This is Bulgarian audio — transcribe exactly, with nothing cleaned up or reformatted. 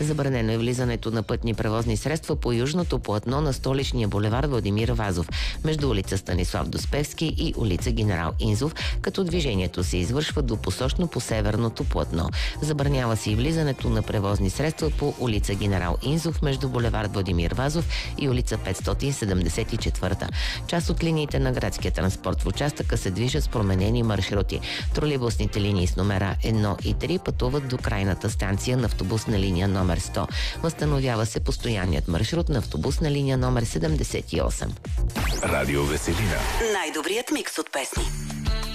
Забранено е влизането на пътни превозни средства по южното платно на столичния булевард Владимир Вазов, между улица Станислав Доспевски и улица Генерал Инзов, като движението се извършва двупосочно по северното платно. Забранява се и влизането на превозни средства по улица Генерал Инзов между булевард Владимир Вазов и улица петстотин седемдесет и четвърта. Част от линиите на градския транспорт в участъка се движат с променени маршрути. Тролейбусните линии с номера едно и три пътуват до крайната станция на автобусна линия номер сто. Възстановява се постоянният маршрут на автобусна линия номер седемдесет и осем. Радио Веселина. Най-добрият микс от песни.